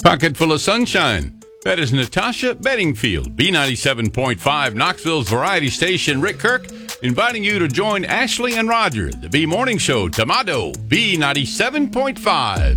Pocket full of sunshine. That is Natasha Bedingfield, B97.5, Knoxville's variety station. Rick Kirk inviting you to join Ashley and Roger, the B Morning Show, Tomato, B97.5.